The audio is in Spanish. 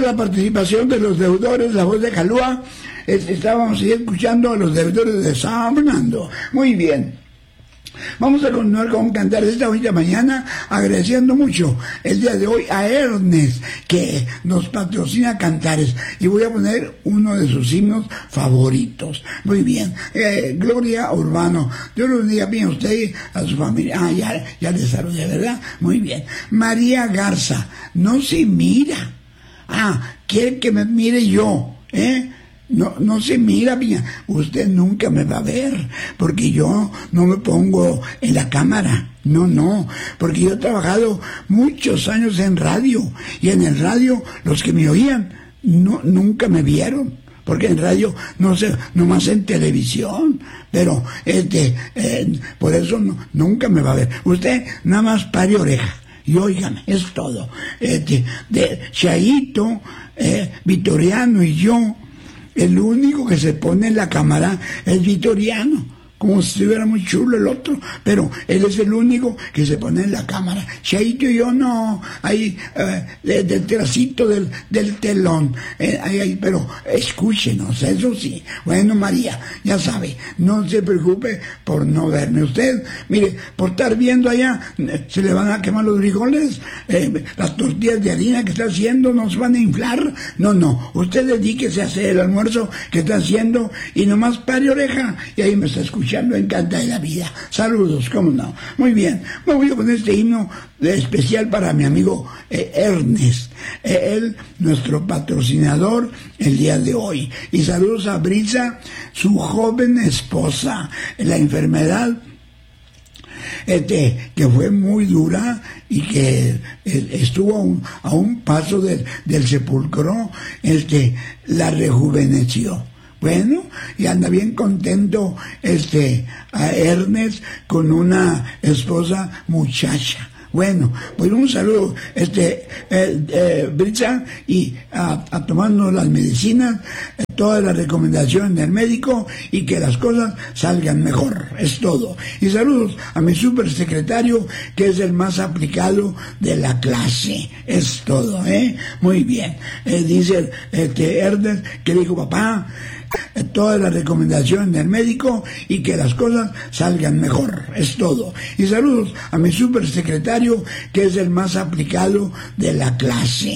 la participación de los deudores, la voz de Calúa. Estábamos ahí escuchando a los deudores de San Fernando. Muy bien. Vamos a continuar con cantar esta bonita mañana, agradeciendo mucho el día de hoy a Ernest, que nos patrocina Cantares, y voy a poner uno de sus himnos favoritos. Muy bien, Gloria Urbano, Dios los bendiga bien a usted y a su familia. Ya le saludé, ¿verdad? Muy bien. María Garza, no se mira. Quiere que me mire yo, No se mira, mía. Usted nunca me va a ver, porque yo no me pongo en la cámara. No, porque yo he trabajado muchos años en radio, y en el radio los que me oían nunca me vieron, porque en radio no sé, nomás en televisión, pero por eso nunca me va a ver. Usted nada más pare oreja y óigame, es todo. De Chaito, Vitoriano y yo, el único que se pone en la cámara es Vitoriano, como si estuviera muy chulo el otro, pero él es el único que se pone en la cámara. Chaito y yo no, ahí detrásito del telón, pero escúchenos, eso sí. Bueno, María, ya sabe, no se preocupe por no verme. Usted, mire, por estar viendo allá, se le van a quemar los frijoles, las tortillas de harina que está haciendo no se van a inflar. No, usted dedíquese a hacer el almuerzo que está haciendo y nomás pare oreja y ahí me está escuchando. Encanta de la vida. Saludos, cómo no. Muy bien, me voy a poner este himno especial para mi amigo Ernest, él, nuestro patrocinador el día de hoy. Y saludos a Brisa, su joven esposa, la enfermedad que fue muy dura y que estuvo a un paso del sepulcro, la rejuveneció. Bueno, y anda bien contento a Ernest con una esposa muchacha. Bueno, pues un saludo, Britza, y a tomarnos las medicinas, todas las recomendaciones del médico, y que las cosas salgan mejor, es todo. Y saludos a mi supersecretario, que es el más aplicado de la clase, es todo, Muy bien. Dice Ernest, que dijo, papá, todas las recomendaciones del médico y que las cosas salgan mejor, es todo. Y saludos a mi supersecretario, que es el más aplicado de la clase.